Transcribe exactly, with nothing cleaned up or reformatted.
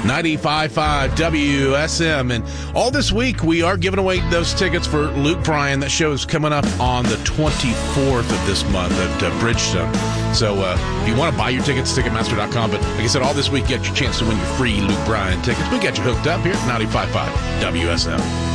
ninety-five point five W S M. And all this week, we are giving away those tickets for Luke Bryan. That show is coming up on the twenty-fourth of this month at uh, Bridgestone. So uh, if you want to buy your tickets, Ticketmaster dot com. But like I said, all this week, get your chance to win your free Luke Bryan tickets. We got you hooked up here at ninety-five point five W S M.